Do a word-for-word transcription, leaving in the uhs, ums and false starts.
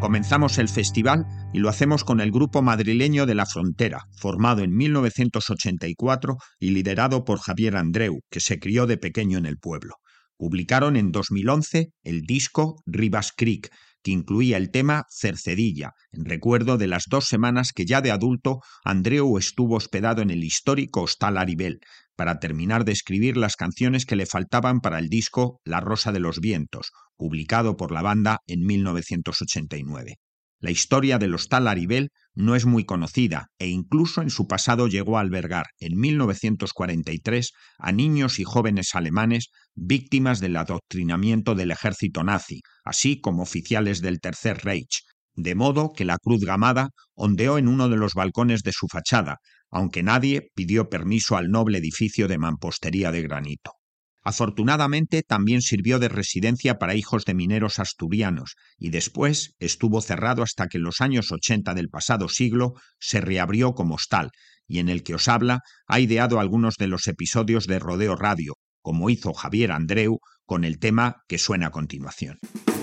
Comenzamos el festival y lo hacemos con el grupo madrileño de La Frontera, formado en mil novecientos ochenta y cuatro y liderado por Javier Andreu, que se crió de pequeño en el pueblo. Publicaron en dos mil once el disco Rivas Creek, que incluía el tema Cercedilla, en recuerdo de las dos semanas que ya de adulto Andreu estuvo hospedado en el histórico Hostal Aribel, para terminar de escribir las canciones que le faltaban para el disco La Rosa de los Vientos, publicado por la banda en mil novecientos ochenta y nueve. La historia del Hostal Aribel no es muy conocida e incluso en su pasado llegó a albergar en mil novecientos cuarenta y tres a niños y jóvenes alemanes víctimas del adoctrinamiento del ejército nazi, así como oficiales del Tercer Reich, de modo que la Cruz Gamada ondeó en uno de los balcones de su fachada, aunque nadie pidió permiso al noble edificio de mampostería de granito. Afortunadamente también sirvió de residencia para hijos de mineros asturianos y después estuvo cerrado hasta que en los años ochenta del pasado siglo se reabrió como hostal, y en el que os habla ha ideado algunos de los episodios de Rodeo Radio, como hizo Javier Andreu con el tema que suena a continuación.